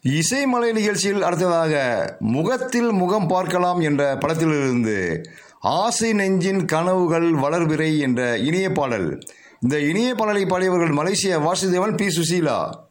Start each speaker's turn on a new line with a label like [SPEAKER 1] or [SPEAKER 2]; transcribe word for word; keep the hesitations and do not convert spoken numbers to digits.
[SPEAKER 1] இசைமலை நிகழ்ச்சியில் அடுத்ததாக முகத்தில் முகம் பார்க்கலாம் என்ற படத்திலிருந்து ஆசை நெஞ்சின் கனவுகள் வளர்பிறை என்ற இனிய பாடல். இந்த இனிய பாடலை பாடியவர்கள் மலேசிய வாசுதேவன், பி சுசீலா.